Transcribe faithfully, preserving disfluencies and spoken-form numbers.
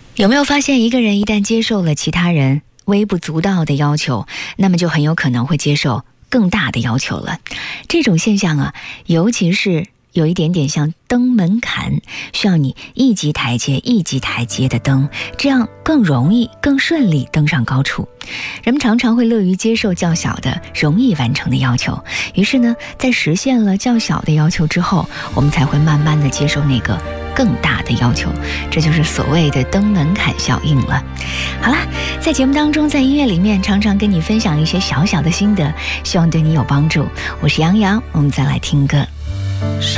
有没有发现，一个人一旦接受了其他人微不足道的要求，那么就很有可能会接受更大的要求了。这种现象啊，尤其是有一点点像登门槛，需要你一级台阶一级台阶的登，这样更容易更顺利登上高处。人们常常会乐于接受较小的容易完成的要求，于是呢，在实现了较小的要求之后，我们才会慢慢的接受那个更大的要求，这就是所谓的登门槛效应了。好啦，在节目当中，在音乐里面常常跟你分享一些小小的心得，希望对你有帮助。我是杨洋，我们再来听歌。